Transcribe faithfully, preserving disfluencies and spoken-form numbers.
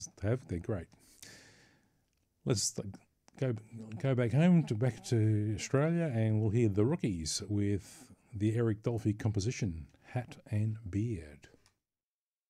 have. They're great. Let's go go back home to back to Australia, and we'll hear the Rookies with the Eric Dolphy composition "Hat and Beard."